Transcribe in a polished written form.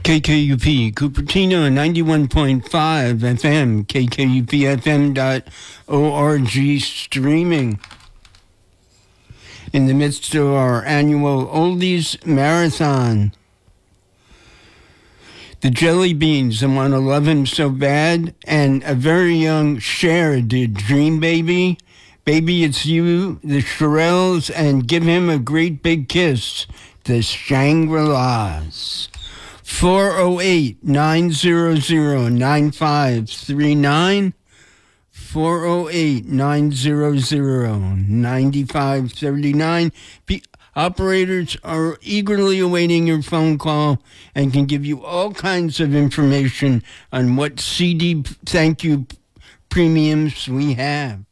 KKUP, Cupertino, 91.5 FM, kkupfm.org streaming. In the midst of our annual Oldies Marathon. The Jelly Beans, I Want to Love Him So Bad, and a very young Cher did Dream Baby. Baby, It's You, the Shirelles, and Give Him a Great Big Kiss, the Shangri-Las. 408-900-9539, 408-900-9539. Operators are eagerly awaiting your phone call and can give you all kinds of information on what CD thank you premiums we have.